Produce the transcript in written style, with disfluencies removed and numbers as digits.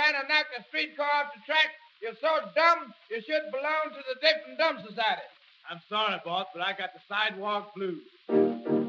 trying to knock a streetcar off the track. You're so dumb, you should belong to the Dick and Dumb Society. I'm sorry, boss, but I got the sidewalk blues.